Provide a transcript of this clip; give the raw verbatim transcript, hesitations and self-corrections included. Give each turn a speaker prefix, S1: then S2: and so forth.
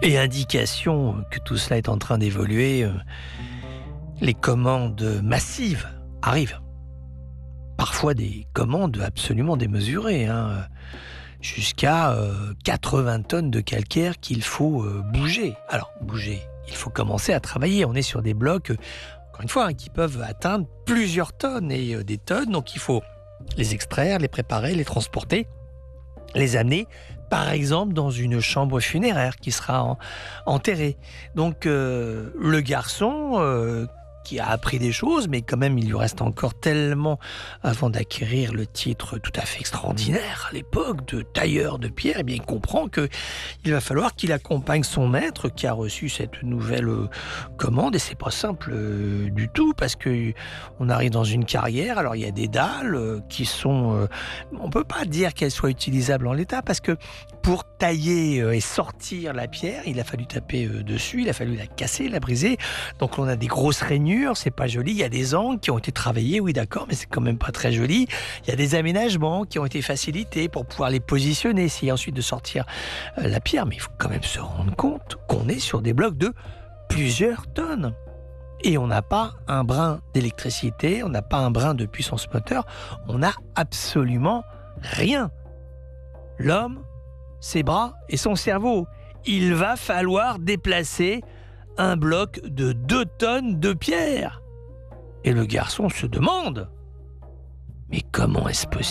S1: Et indication que tout cela est en train d'évoluer, les commandes massives arrivent. Parfois des commandes absolument démesurées, hein, jusqu'à euh, quatre-vingts tonnes de calcaire qu'il faut euh, bouger. Alors, bouger, il faut commencer à travailler. On est sur des blocs, euh, encore une fois, hein, qui peuvent atteindre plusieurs tonnes et euh, des tonnes. Donc, il faut les extraire, les préparer, les transporter, les amener, par exemple, dans une chambre funéraire qui sera en, enterrée. Donc, euh, le garçon... Euh, qui a appris des choses, mais quand même il lui reste encore tellement avant d'acquérir le titre tout à fait extraordinaire à l'époque de tailleur de pierre. Eh bien, il comprend que il va falloir qu'il accompagne son maître qui a reçu cette nouvelle commande, et c'est pas simple euh, du tout, parce que on arrive dans une carrière. Alors il y a des dalles euh, qui sont, euh, on peut pas dire qu'elles soient utilisables en l'état, parce que pour tailler euh, et sortir la pierre, il a fallu taper euh, dessus, il a fallu la casser, la briser. Donc on a des grosses rainures. C'est pas joli. Il y a des angles qui ont été travaillés, oui d'accord, mais c'est quand même pas très joli. Il y a des aménagements qui ont été facilités pour pouvoir les positionner, essayer ensuite de sortir euh, la pierre. Mais il faut quand même se rendre compte qu'on est sur des blocs de plusieurs tonnes. Et on n'a pas un brin d'électricité, on n'a pas un brin de puissance moteur, on n'a absolument rien. L'homme, ses bras et son cerveau. Il va falloir déplacer un bloc de deux tonnes de pierre. Et le garçon se demande, mais comment est-ce possible ?